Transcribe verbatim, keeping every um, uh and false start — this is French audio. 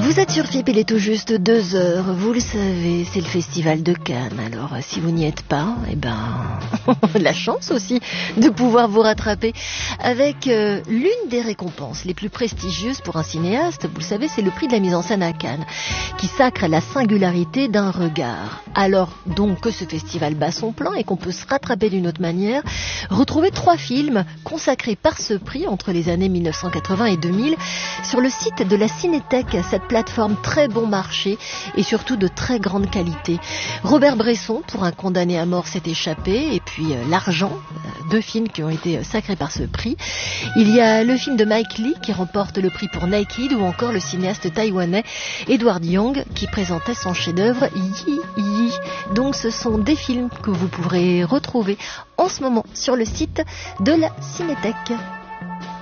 Vous êtes sur F I P, il est tout juste deux heures. Vous le savez, c'est le festival de Cannes. Alors, si vous n'y êtes pas, eh ben, la chance aussi de pouvoir vous rattraper avec euh, l'une des récompenses les plus prestigieuses pour un cinéaste. Vous le savez, c'est le prix de la mise en scène à Cannes, qui sacre la singularité d'un regard. Alors, donc, que ce festival bat son plein et qu'on peut se rattraper d'une autre manière, retrouvez trois films consacrés par ce prix entre les années mille neuf cent quatre-vingts et deux mille sur le site de la Cinétech, cette plateforme très bon marché et surtout de très grande qualité. Robert Bresson, pour Un condamné à mort s'est échappé, et puis euh, L'Argent, euh, deux films qui ont été euh, sacrés par ce prix. Il y a le film de Mike Leigh qui remporte le prix pour Naked, ou encore le cinéaste taïwanais Edward Young qui présentait son chef-d'œuvre Yi Yi. Donc ce sont des films que vous pourrez retrouver en ce moment sur le site de la Cinétech.